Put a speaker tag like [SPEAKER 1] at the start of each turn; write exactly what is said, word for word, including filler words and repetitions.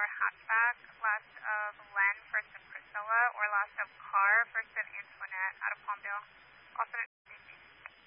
[SPEAKER 1] four-door hatchback. Last of Len, first of Priscilla, or last of Carr, first of Antoinette, out of Palmdale. Also